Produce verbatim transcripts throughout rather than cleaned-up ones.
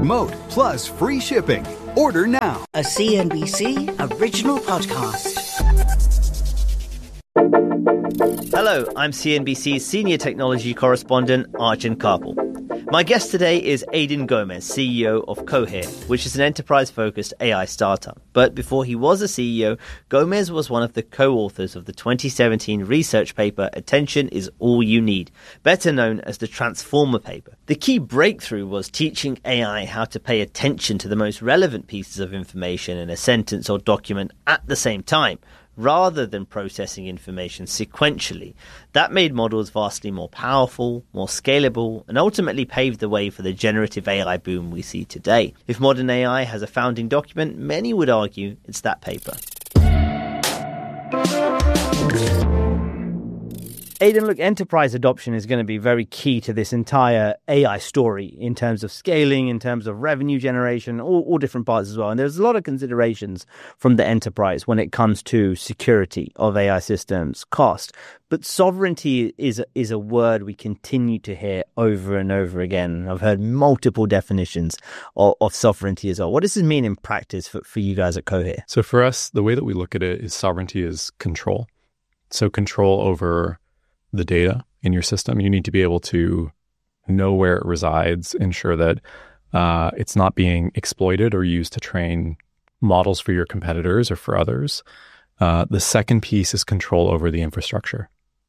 remote, plus free shipping. Order now. A C N B C original podcast. Hello, I'm C N B C's senior technology correspondent, Arjun Karpal. My guest today is Aidan Gomez, C E O of Cohere, which is an enterprise-focused A I startup. But before he was a C E O, Gomez was one of the co-authors of the twenty seventeen research paper Attention is All You Need, better known as the Transformer paper. The key breakthrough was teaching A I how to pay attention to the most relevant pieces of information in a sentence or document at the same time, rather than processing information sequentially. That made models vastly more powerful, more scalable, and ultimately paved the way for the generative A I boom we see today. If modern A I has a founding document, many would argue it's that paper. Aidan, look, enterprise adoption is going to be very key to this entire A I story in terms of scaling, in terms of revenue generation, all, all different parts as well. And there's a lot of considerations from the enterprise when it comes to security of A I systems, cost. But sovereignty is, is a word we continue to hear over and over again. I've heard multiple definitions of, of sovereignty as well. What does this mean in practice for, for you guys at Cohere? So for us, the way that we look at it is sovereignty is control. So control over the data in your system. You need to be able to know where it resides, ensure that uh, it's not being exploited or used to train models for your competitors or for others. Uh, the second piece is control over the infrastructure.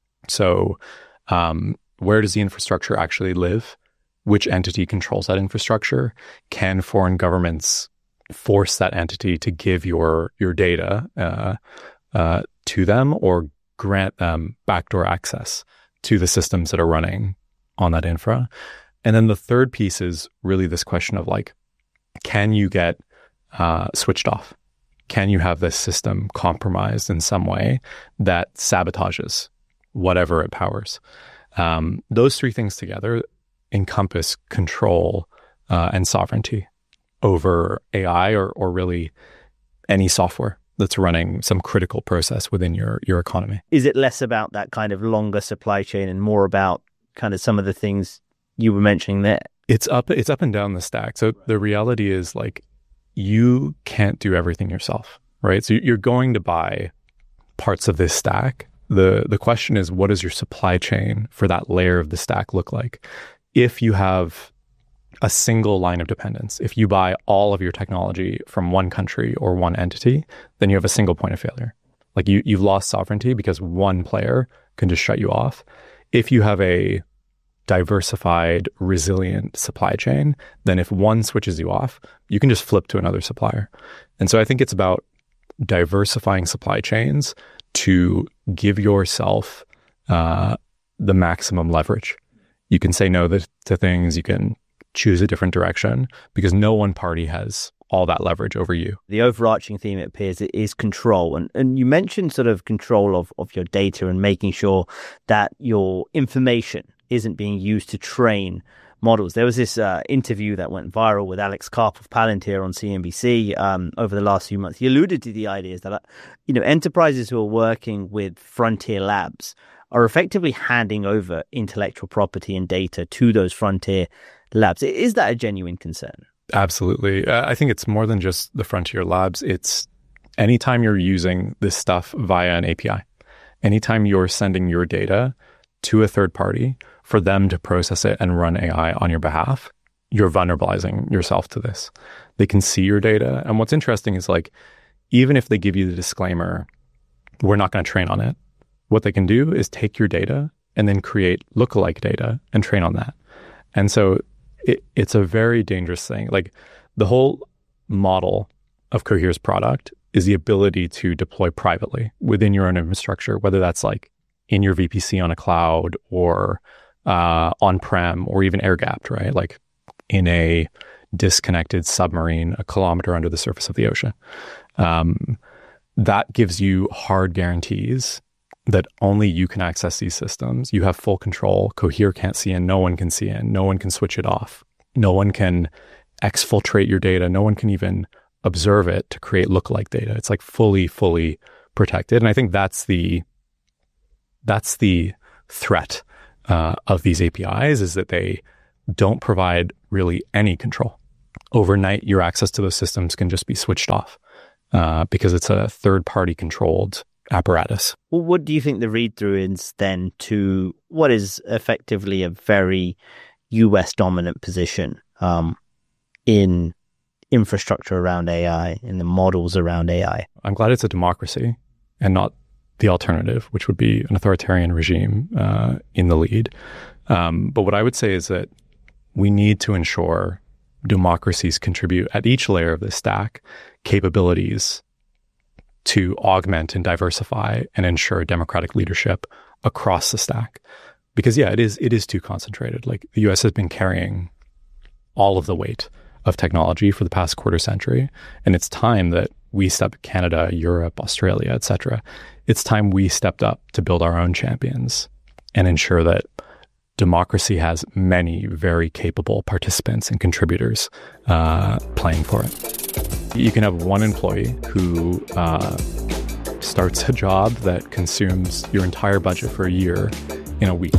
So um, where does the infrastructure actually live? Which entity controls that infrastructure? Can foreign governments force that entity to give your, your data uh, uh, to them, or grant them backdoor access to the systems that are running on that infra? And then the third piece is really this question of like, can you get uh, switched off? Can you have this system compromised in some way that sabotages whatever it powers? Um, those three things together encompass control uh, and sovereignty over A I or, or really any software that's running some critical process within your, your economy. Is it less about that kind of longer supply chain and more about kind of some of the things you were mentioning there? It's up, it's up and down the stack. So the reality is like, you can't do everything yourself, right? So you're going to buy parts of this stack. The, the question is, what does your supply chain for that layer of the stack look like? If you have a single line of dependence, if you buy all of your technology from one country or one entity, then you have a single point of failure. Like you, you've lost sovereignty because one player can just shut you off. If you have a diversified, resilient supply chain, then if one switches you off, you can just flip to another supplier. And so I think it's about diversifying supply chains to give yourself uh, the maximum leverage. You can say no to, to things, you can choose a different direction, because no one party has all that leverage over you. The overarching theme, it appears, is control. And and you mentioned sort of control of, of your data and making sure that your information isn't being used to train models. There was this uh, interview that went viral with Alex Karp of Palantir on C N B C um, over the last few months. He alluded to the ideas that, uh, you know, enterprises who are working with frontier labs are effectively handing over intellectual property and data to those frontier labs. Is that a genuine concern? Absolutely. Uh, I think it's more than just the frontier labs. It's anytime you're using this stuff via an A P I, anytime you're sending your data to a third party for them to process it and run A I on your behalf, you're vulnerabilizing yourself to this. They can see your data. And what's interesting is like, even if they give you the disclaimer, we're not going to train on it, what they can do is take your data and then create lookalike data and train on that. And so it, it's a very dangerous thing. Like the whole model of Cohere's product is the ability to deploy privately within your own infrastructure, whether that's like in your V P C on a cloud or uh, on-prem or even air-gapped, right? Like in a disconnected submarine a kilometer under the surface of the ocean. Um, that gives you hard guarantees that only you can access these systems. You have full control. Cohere can't see in, no one can see in, no one can switch it off. No one can exfiltrate your data. No one can even observe it to create lookalike data. It's like fully, fully protected. And I think that's the that's the threat uh, of these A P Is, is that they don't provide really any control. overnight your access to those systems can just be switched off uh, because it's a third-party controlled apparatus. Well, what do you think the read-through is then to what is effectively a very U S dominant position um, in infrastructure around A I, in the models around A I? I'm glad it's a democracy and not the alternative, which would be an authoritarian regime uh, in the lead. Um, but what I would say is that we need to ensure democracies contribute at each layer of this stack capabilities to augment and diversify and ensure democratic leadership across the stack. Because yeah, it is it is too concentrated. Like the U S has been carrying all of the weight of technology for the past quarter century, and it's time that we step, Canada, Europe, Australia, et cetera. It's time we stepped up to build our own champions and ensure that democracy has many very capable participants and contributors uh, playing for it. You can have one employee who uh, starts a job that consumes your entire budget for a year in a week.